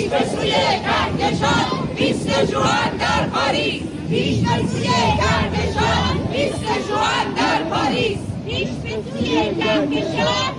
پیش به سوی کهکشان، بیست ژوئن در پاریس. پیش به سوی کهکشان، بیست ژوئن در پاریس. پیش به سوی کهکشان.